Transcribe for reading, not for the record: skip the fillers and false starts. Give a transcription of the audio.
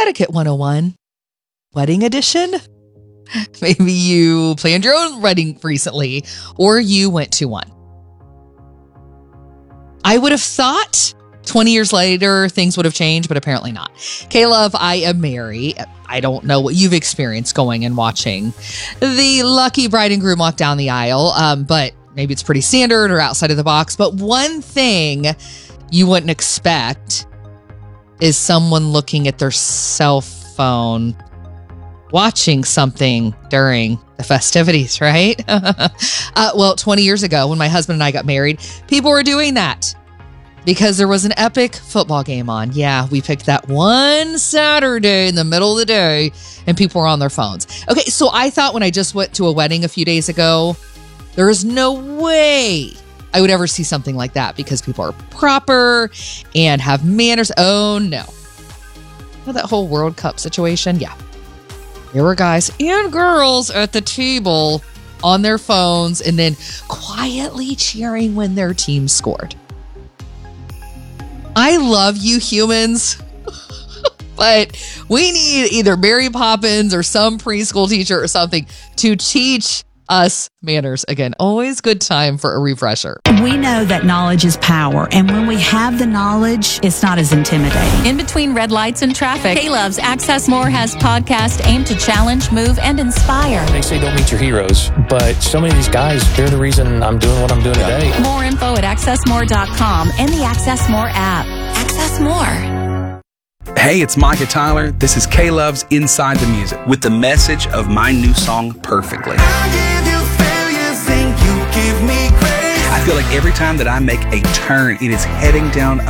Etiquette 101, wedding edition. Maybe you planned your own wedding recently, or you went to one. I would have thought 20 years later, things would have changed, but apparently not. K-Love, I am Mary. I don't know what you've experienced going and watching the lucky bride and groom walk down the aisle, but maybe it's pretty standard or outside of the box. But one thing you wouldn't expect is someone looking at their cell phone, watching something during the festivities, right? Well, 20 years ago, when my husband and I got married, people were doing that because there was an epic football game on. Yeah, we picked that one Saturday in the middle of the day, and people were on their phones. Okay, so I thought when I just went to a wedding a few days ago, there is no way I would ever see something like that because people are proper and have manners. Oh, no. You know that whole World Cup situation? Yeah. There were guys and girls at the table on their phones and then quietly cheering when their team scored. I love you humans, but we need either Mary Poppins or some preschool teacher or something to teach us manners. Again, always good time for a refresher. We know that knowledge is power, and when we have the knowledge, it's not as intimidating. In between red lights and traffic, K-Love's Access More has podcast aimed to challenge, move, and inspire. They say don't meet your heroes, but so many of these guys, they're the reason I'm doing what I'm doing today. More info at accessmore.com and the Access More app. Access More. Hey, it's Micah Tyler. This is K-Love's Inside the Music with the message of my new song, Perfectly. I feel like every time that I make a turn, it is heading down